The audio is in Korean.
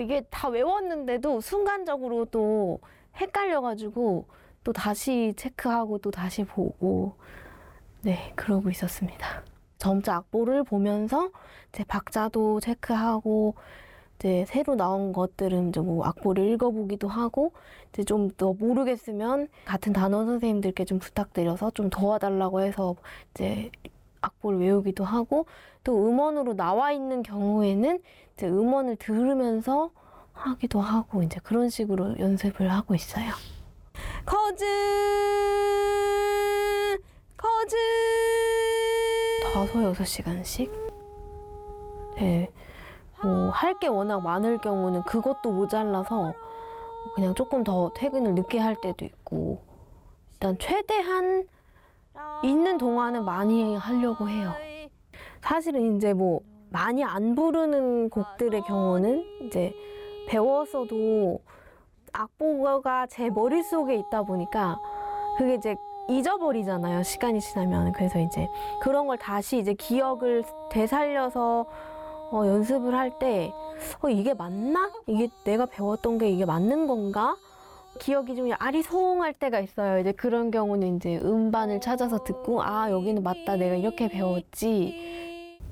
이게 다 외웠는데도 순간적으로 또 헷갈려가지고 또 다시 체크하고 또 다시 보고 네, 그러고 있었습니다. 점자 악보를 보면서 제 박자도 체크하고 이제 새로 나온 것들은 이제 뭐 악보를 읽어보기도 하고 이제 좀 더 모르겠으면 같은 단원 선생님들께 좀 부탁드려서 좀 도와달라고 해서 이제 악보를 외우기도 하고 또 음원으로 나와 있는 경우에는 이제 음원을 들으면서 하기도 하고 이제 그런 식으로 연습을 하고 있어요. 거즈 5-6시간씩? 네. 뭐 할 게 워낙 많을 경우는 그것도 모자라서 그냥 조금 더 퇴근을 늦게 할 때도 있고 일단 최대한 있는 동안은 많이 하려고 해요. 사실은 이제 뭐 많이 안 부르는 곡들의 경우는 이제 배웠어도 악보가 제 머릿속에 있다 보니까 그게 이제 잊어버리잖아요. 시간이 지나면. 그래서 이제 그런 걸 다시 이제 기억을 되살려서 연습을 할 때 이게 맞나? 이게 내가 배웠던 게 이게 맞는 건가? 기억이 좀 아리송할 때가 있어요. 이제 그런 경우는 이제 음반을 찾아서 듣고 아 여기는 맞다 내가 이렇게 배웠지